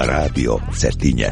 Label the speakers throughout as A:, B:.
A: Radio Cetinje.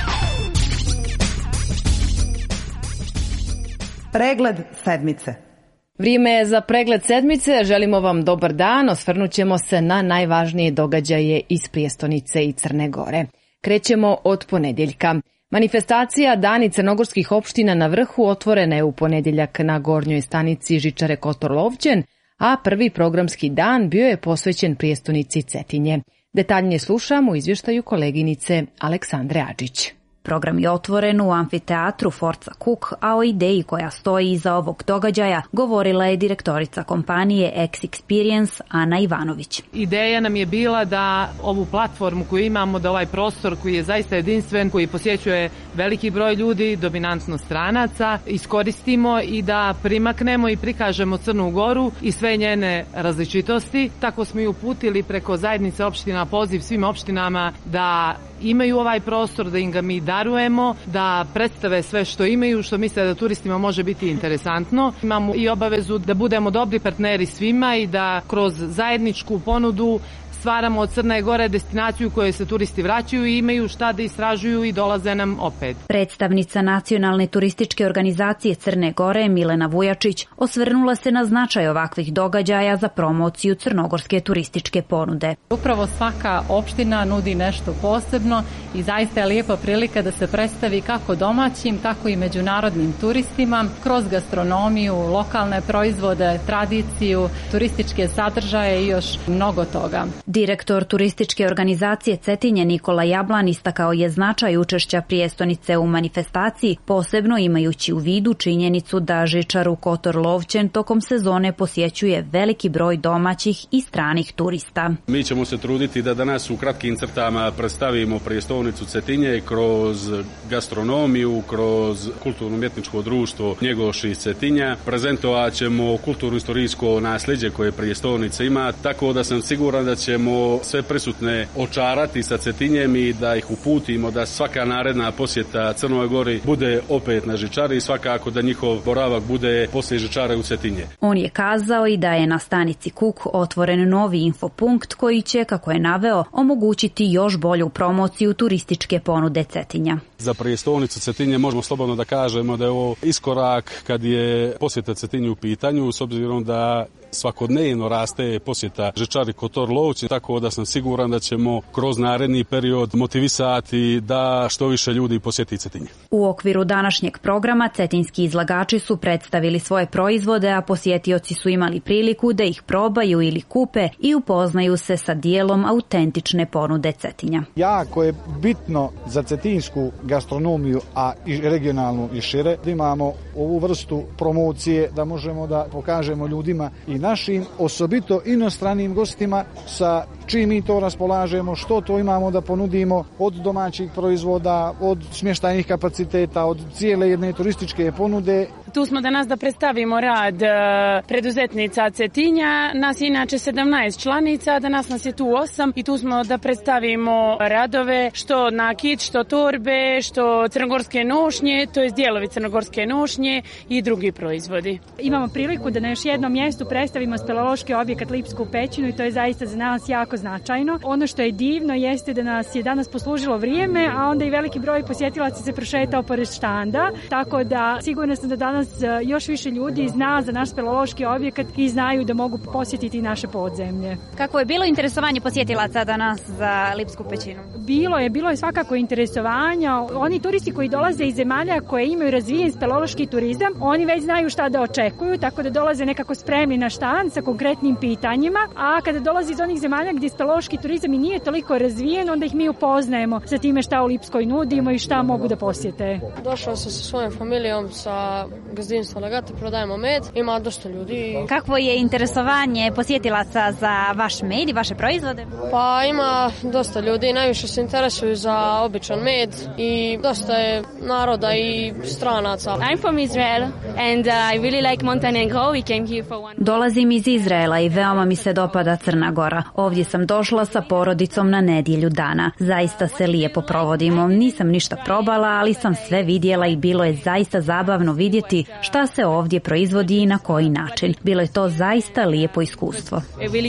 B: Pregled sedmice.
C: Vrijeme je za pregled sedmice. Želimo vam dobar dan. Osvrnut ćemo se na najvažnije događaje iz prijestonice i Crne Gore. Krećemo od ponedjeljka. Manifestacija Dani crnogorskih opština na vrhu otvorena je u ponedjeljak na gornjoj stanici žičare Kotor Lovćen, a prvi programski dan bio je posvećen prijestonici Cetinje. Detaljnije slušamo u izvještaju koleginice Aleksandre Adžić.
D: Program je otvoren u amfiteatru Forza Cook, a o ideji koja stoji iza ovog događaja govorila je direktorica kompanije X Experience Ana Ivanović.
E: Ideja nam je bila da ovu platformu koju imamo, da ovaj prostor koji je zaista jedinstven, koji posjećuje veliki broj ljudi, dominantno stranaca, iskoristimo i da primaknemo i prikažemo Crnu Goru i sve njene različitosti. Tako smo i uputili preko zajednice opština poziv svim opštinama da imaju ovaj prostor, da im ga mi darujemo, da predstave sve što imaju, što misle da turistima može biti interesantno. Imamo i obavezu da budemo dobri partneri svima i da kroz zajedničku ponudu stvaramo od Crne Gore destinaciju u kojoj se turisti vraćaju i imaju šta da istražuju i dolaze nam opet.
D: Predstavnica Nacionalne turističke organizacije Crne Gore Milena Vujačić osvrnula se na značaj ovakvih događaja za promociju crnogorske turističke ponude.
F: Upravo svaka opština nudi nešto posebno i zaista je lijepa prilika da se predstavi kako domaćim, tako i međunarodnim turistima kroz gastronomiju, lokalne proizvode, tradiciju, turističke sadržaje i još mnogo toga.
D: Direktor turističke organizacije Cetinje Nikola Jablan istakao je značaj učešća prijestonice u manifestaciji, posebno imajući u vidu činjenicu da žičaru Kotor Lovćen tokom sezone posjećuje veliki broj domaćih i stranih turista.
G: Mi ćemo se truditi da danas u kratkim crtama predstavimo prijestolnicu Cetinje kroz gastronomiju, kroz kulturno-umjetničko društvo Njegoši iz Cetinja. Prezentovat ćemo kulturno-istorijsko nasljeđe koje prijestolnica ima, tako da sam siguran da ćemo sve prisutne očarati sa Cetinjem i da ih uputimo da svaka naredna posjeta Crnoj Gori bude opet na žičari i svakako da njihov boravak bude poslije žičare u Cetinje.
D: On je kazao i da je na stanici Kuk otvoren novi infopunkt koji će, kako je naveo, omogućiti još bolju promociju turističke ponude Cetinja.
G: Za prijestolnicu Cetinje možemo slobodno da kažemo da je ovo iskorak kad je posjeta Cetinju u pitanju, s obzirom da svakodnevno raste posjeta žičari Kotor Lovćen, tako da sam siguran da ćemo kroz naredni period motivisati da što više ljudi posjeti Cetinje.
D: U okviru današnjeg programa cetinski izlagači su predstavili svoje proizvode, a posjetioci su imali priliku da ih probaju ili kupe i upoznaju se sa dijelom autentične ponude Cetinja.
H: Jako je bitno za cetinsku gastronomiju, a i regionalnu i šire, da imamo ovu vrstu promocije, da možemo da pokažemo ljudima i našim, osobito inostranim gostima, sa čim mi to raspolažemo, što to imamo da ponudimo od domaćih proizvoda, od smještajnih kapaciteta, od cijele jedne turističke ponude.
I: Tu smo danas da predstavimo rad preduzetnica Cetinja. Nas je inače 17 članica, danas nas je tu 8 i tu smo da predstavimo radove što nakit, što torbe, što crnogorske nošnje, to je dijelovi crnogorske nošnje i drugi proizvodi.
J: Imamo priliku da na još jednom mjestu predstavimo speleološki objekat Lipsku pećinu i to je zaista za nas jako značajno. Ono što je divno jeste da nas je danas poslužilo vrijeme, a onda i veliki broj posjetilaca se prošetao pored štanda, tako da sigurno sam da danas još više ljudi zna za naš speleološki objekat i znaju da mogu posjetiti naše podzemlje.
K: Kako je bilo interesovanje posjetilaca danas za Lipsku pećinu?
J: Bilo je svakako interesovanja. Oni turisti koji dolaze iz zemalja koje imaju razvijen speleološki turizam, oni već znaju šta da očekuju, tako da dolaze nekako spremni na štand sa konkretnim pitanjima, a kada dolaze iz onih zemalja gdje speleološki turizam i nije toliko razvijen, onda ih mi upoznajemo sa time šta u Lipskoj nudimo i šta mogu da posjete.
L: Došao sam sa svojom familijom, sa gazdinstva Legate, prodajemo med, ima dosta ljudi.
K: Kakvo je interesovanje posjetilaca za vaš med i vaše proizvode?
L: Pa ima dosta ljudi, najviše se interesuju za običan med i dosta je naroda i stranaca.
M: I'm from Israel and I really like Montenegro. We came here for one.
D: Dolazim iz Izraela i veoma mi se dopada Crna Gora. Ovdje sam došla sa porodicom na nedjelju dana. Zaista se lijepo provodimo. Nisam ništa probala, ali sam sve vidjela i bilo je zaista zabavno vidjeti šta se ovdje proizvodi i na koji način. Bilo je to zaista lijepo iskustvo.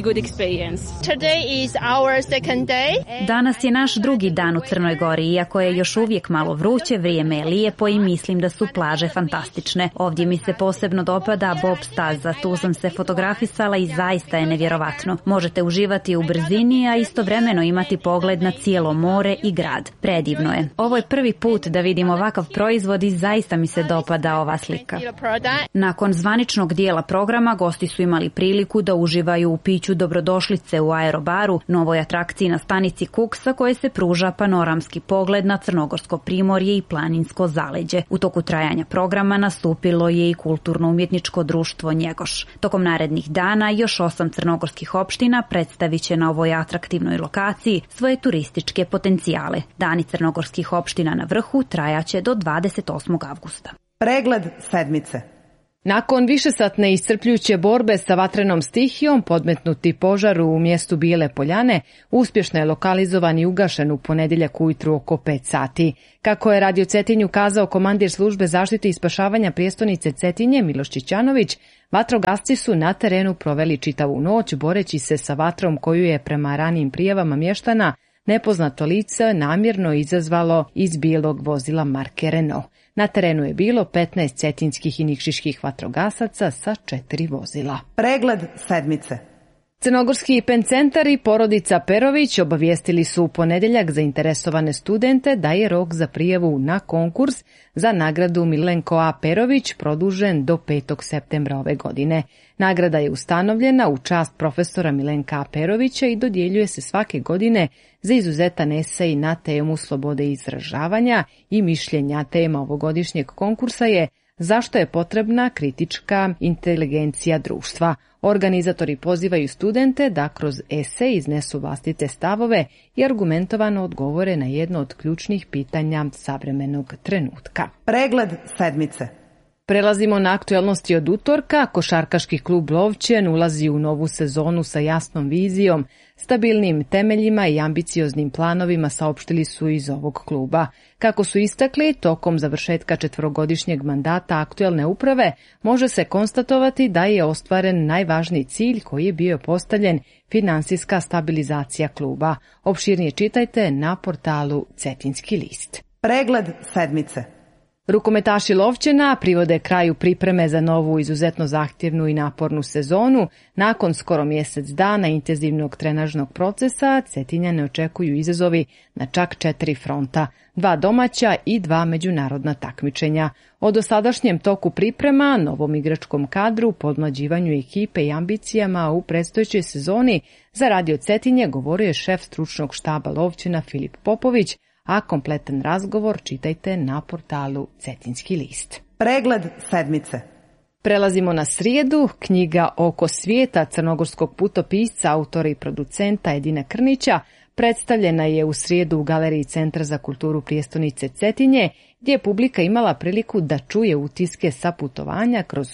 D: Danas je naš drugi dan u Crnoj Gori, iako je još uvijek malo vruće, vrijeme je lijepo i mislim da su plaže fantastične. Ovdje mi se posebno dopada bob staza, tu sam se fotografisala i zaista je nevjerovatno. Možete uživati u brzini, a istovremeno imati pogled na cijelo more i grad. Predivno je. Ovo je prvi put da vidim ovakav proizvod i zaista mi se dopada ova slika. Nakon zvaničnog dijela programa gosti su imali priliku da uživaju u piću dobrodošlice u Aerobaru, novoj atrakciji na stanici Kuk sa koje se pruža panoramski pogled na crnogorsko primorje i planinsko zaleđe. U toku trajanja programa nastupilo je i kulturno-umjetničko društvo Njegoš. Tokom narednih dana još 8 crnogorskih opština predstavit će na ovoj atraktivnoj lokaciji svoje turističke potencijale. Dani crnogorskih opština na vrhu trajaće do 28. avgusta.
B: Pregled sedmice.
C: Nakon višesatne iscrpljujuće borbe sa vatrenom stihijom, podmetnuti požar u mjestu Bijele Poljane uspješno je lokalizovan i ugašen u ponedjeljak ujutru oko 5 sati. Kako je Radio Cetinju kazao komandir službe zaštite i spašavanja prijestolnice Cetinje Miloš Čićanović, vatrogasci su na terenu proveli čitavu noć boreći se sa vatrom koju je prema ranijim prijavama mještana nepoznato lice namjerno izazvalo iz bijelog vozila marke Renault. Na terenu je bilo 15 cetinskih i nikšiških vatrogasaca sa 4 vozila.
B: Pregled sedmice.
C: Crnogorski PEN centar i porodica Perović obavijestili su u ponedjeljak zainteresovane studente da je rok za prijavu na konkurs za nagradu Milenko A. Perović produžen do 5. septembra ove godine. Nagrada je ustanovljena u čast profesora Milenka A. Perovića i dodjeljuje se svake godine za izuzetan esej na temu slobode izražavanja i mišljenja. Tema ovogodišnjeg konkursa je zašto je potrebna kritička inteligencija društva. Organizatori pozivaju studente da kroz esej iznesu vlastite stavove i argumentovano odgovore na jedno od ključnih pitanja savremenog trenutka.
B: Pregled sedmice.
C: Prelazimo na aktualnosti od utorka. Košarkaški klub Lovćen ulazi u novu sezonu sa jasnom vizijom, stabilnim temeljima i ambicioznim planovima, saopštili su iz ovog kluba. Kako su istakli, tokom završetka 4-godišnjeg mandata aktuelne uprave može se konstatovati da je ostvaren najvažniji cilj koji je bio postavljen, finansijska stabilizacija kluba. Opširnije čitajte na portalu Cetinski list.
B: Pregled sedmice.
C: Rukometaši Lovćena privode kraju pripreme za novu izuzetno zahtjevnu i napornu sezonu. Nakon skoro mjesec dana intenzivnog trenažnog procesa, Cetinjane očekuju izazovi na čak 4 fronta, 2 domaća i 2 međunarodna takmičenja. O dosadašnjem toku priprema, novom igračkom kadru, podmlađivanju ekipe i ambicijama u predstojećoj sezoni za Radio Cetinje govorio je šef stručnog štaba Lovćena Filip Popović, a kompletan razgovor čitajte na portalu Cetinski list.
B: Pregled sedmice.
C: Prelazimo na srijedu. Knjiga Oko svijeta crnogorskog putopisca, autora i producenta Edina Krnića predstavljena je u srijedu u Galeriji Centra za kulturu prijestolnice Cetinje, gdje je publika imala priliku da čuje utiske sa putovanja kroz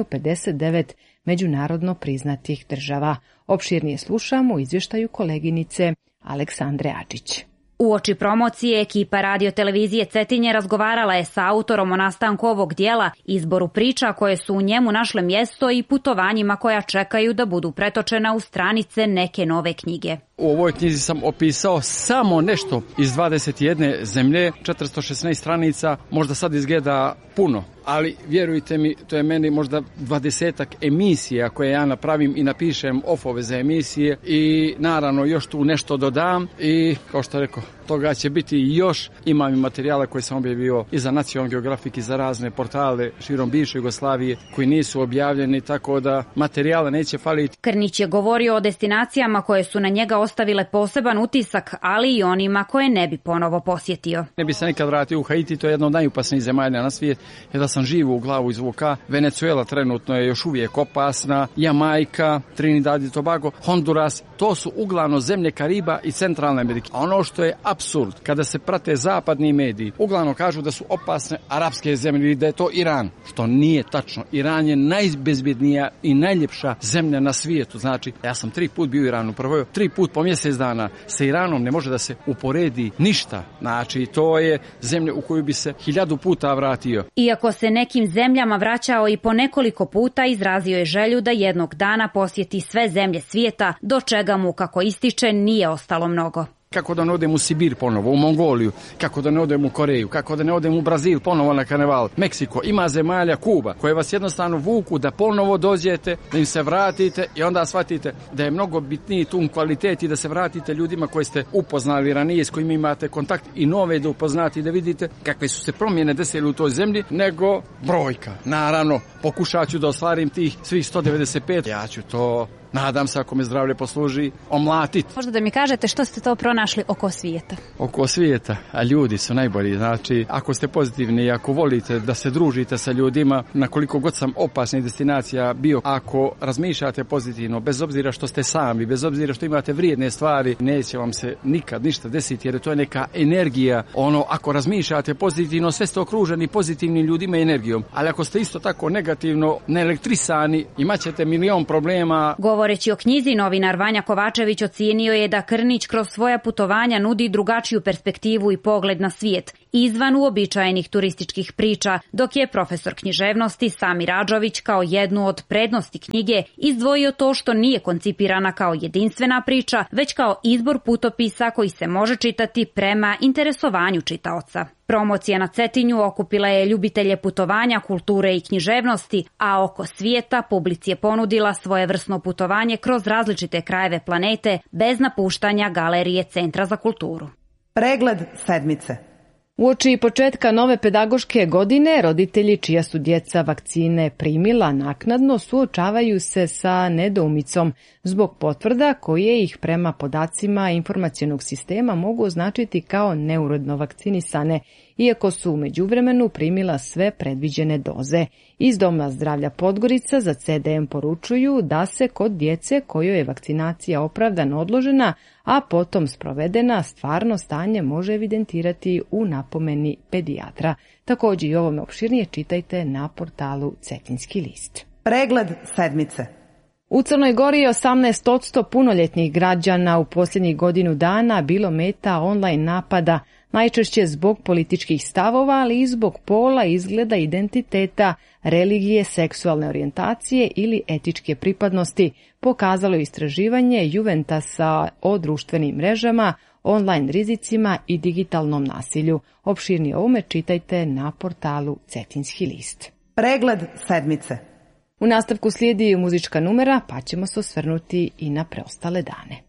C: 159 međunarodno priznatih država. Opširnije slušamo u izvještaju koleginice Aleksandre Adžić.
D: Uoči promocije, ekipa Radio televizije Cetinje razgovarala je sa autorom o nastanku ovog dijela, izboru priča koje su u njemu našle mjesto i putovanjima koja čekaju da budu pretočena u stranice neke nove knjige.
A: U ovoj knjizi sam opisao samo nešto iz 21 zemlje, 416 stranica, možda sad izgleda puno, ali vjerujte mi, to je meni možda 20-ak emisija koje ja napravim i napišem ofove za emisije i naravno još tu nešto dodam i kao što rekao, toga će biti još. Imam i materijala koje sam objavio i za Nacional Geographic i za razne portale širom bivše Jugoslavije koji nisu objavljeni, tako da materijala neće faliti.
D: Krnić je govorio o destinacijama koje su na njega ostavile poseban utisak, ali i onima koje ne bi ponovo posjetio.
A: Ne bi se nikad vratio u Haiti, to je jedna od najopasnijih zemalja na svijet, jer da sam živo u glavu izvuka. Venezuela trenutno je još uvijek opasna, Jamajka, Trinidad i Tobago, Honduras, to su uglavnom zemlje Kariba i Centralne Amerike. A ono što je apsurd kada se prate zapadni mediji. Uglavnom kažu da su opasne arapske zemlje i da je to Iran, što nije tačno. Iran je najbezbjednija i najljepša zemlja na svijetu. Znači, ja sam 3 put bio u Iranu, prvo 3 put po mjesec dana. Sa Iranom ne može da se uporedi ništa. Znači, to je zemlja u koju bi se 1000 puta vratio.
D: Iako se nekim zemljama vraćao i po nekoliko puta, izrazio je želju da jednog dana posjeti sve zemlje svijeta, do čega mu, kako ističe, nije ostalo mnogo.
A: Kako da ne odem u Sibir ponovo, u Mongoliju, kako da ne odem u Koreju, kako da ne odem u Brazil ponovo na karneval, Meksiko, ima zemalja, Kuba, koje vas jednostavno vuku da ponovo dođete, da im se vratite i onda shvatite da je mnogo bitniji tu kvalitet i da se vratite ljudima koje ste upoznali ranije, s kojima imate kontakt i nove da upoznati, da vidite kakve su se promjene desile u toj zemlji, nego brojka. Naravno, pokušat ću da ostvarim tih svih 195, ja ću to, nadam se, ako me zdravlje posluži, omlatiti.
K: Možda da mi kažete što ste to pronašli oko svijeta?
A: Oko svijeta, a ljudi su najbolji. Znači, ako ste pozitivni i ako volite da se družite sa ljudima, na koliko god sam opasnih destinacija bio, ako razmišljate pozitivno, bez obzira što ste sami, bez obzira što imate vrijedne stvari, neće vam se nikad ništa desiti, jer to je neka energija. Ako razmišljate pozitivno, sve ste okruženi pozitivnim ljudima i energijom. Ali ako ste isto tako negativno, neelektrisani, imat ćete milion problema.
D: Govoreći o knjizi, novinar Vanja Kovačević ocijenio je da Krnić kroz svoja putovanja nudi drugačiju perspektivu i pogled na svijet, izvan uobičajenih turističkih priča, dok je profesor književnosti Samir Adžović kao jednu od prednosti knjige izdvojio to što nije koncipirana kao jedinstvena priča, već kao izbor putopisa koji se može čitati prema interesovanju čitaoca. Promocija na Cetinju okupila je ljubitelje putovanja, kulture i književnosti, a oko svijeta publici je ponudila svojevrsno putovanje kroz različite krajeve planete bez napuštanja galerije Centra za kulturu.
B: Pregled sedmice.
C: Uoči početka nove pedagoške godine, roditelji čija su djeca vakcine primila naknadno suočavaju se sa nedoumicom zbog potvrda koje ih prema podacima informacionog sistema mogu označiti kao neuredno vakcinisane, iako su u međuvremenu primila sve predviđene doze. Iz Doma zdravlja Podgorica za CDM poručuju da se kod djece kojoj je vakcinacija opravdano odložena, a potom sprovedena, stvarno stanje može evidentirati u napomeni pedijatra. Također i ovome opširnije čitajte na portalu Cetinski list.
B: Pregled sedmice.
C: U Crnoj Gori je 18% punoljetnih građana u posljednjih godinu dana bilo meta online napada, najčešće zbog političkih stavova, ali i zbog pola, izgleda, identiteta, religije, seksualne orijentacije ili etičke pripadnosti, pokazalo je istraživanje Juventasa o društvenim mrežama, online rizicima i digitalnom nasilju. Opširnije ovome čitajte na portalu Cetinski list.
B: Pregled sedmice.
C: U nastavku slijedi muzička numera, pa ćemo se osvrnuti i na preostale dane.